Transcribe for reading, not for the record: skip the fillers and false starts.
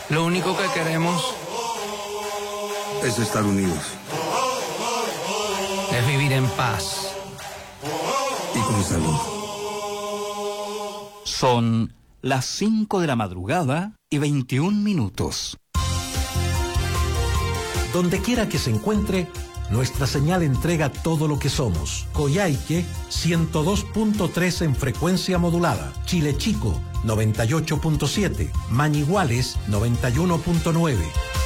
Lo único que queremos es estar unidos. es vivir en paz. Y con salud. Son las 5 de la madrugada y 21 minutos. Donde quiera que se encuentre, nuestra señal entrega todo lo que somos. Coyhaique, 102.3 en frecuencia modulada. Chile Chico, 98.7. Mañiguales, 91.9.